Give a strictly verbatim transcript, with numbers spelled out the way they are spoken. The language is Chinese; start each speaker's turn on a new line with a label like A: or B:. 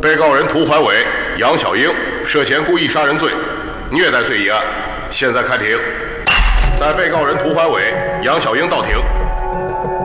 A: 被告人涂怀伟、杨小英涉嫌故意杀人罪、虐待罪一案，现在开庭。待被告人涂怀伟、杨小英到庭。